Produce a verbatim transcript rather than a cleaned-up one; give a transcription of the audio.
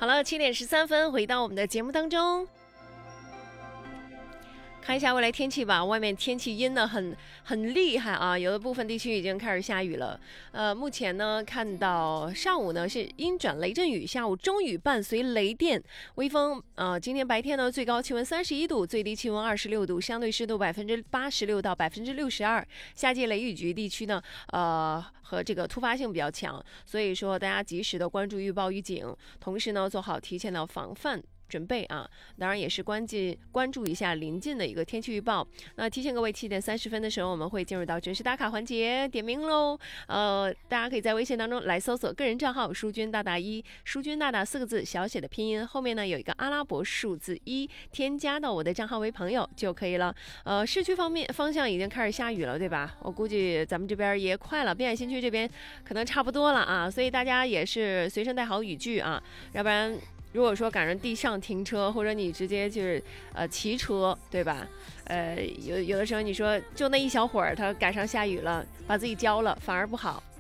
好了，七点十三分，回到我们的节目当中。看一下未来天气吧，外面天气阴得很很厉害啊，有的部分地区已经开始下雨了。呃，目前呢看到上午呢是阴转雷阵雨，下午中雨伴随雷电、微风。呃，今天白天呢最高气温三十一度，最低气温二十六度，相对湿度百分之八十六到百分之六十二。夏季雷雨局地区呢，呃和这个突发性比较强，所以说大家及时的关注预报预警，同时呢做好提前的防范准备啊，当然也是关注关注一下临近的一个天气预报。那提醒各位，七点三十分的时候，我们会进入到准时打卡环节，点名喽。呃，大家可以在微信当中来搜索个人账号“淑君大大一”，淑君大大四个字小写的拼音，后面呢有一个阿拉伯数字一，添加到我的账号为朋友就可以了。呃，市区方面方向已经开始下雨了，对吧？我估计咱们这边也快了，滨海新区这边可能差不多了啊，所以大家也是随身带好雨具啊，要不然如果说赶上地上停车，或者你直接就是呃骑车，对吧？呃，有有的时候你说就那一小会儿，它赶上下雨了，把自己浇了，反而不好。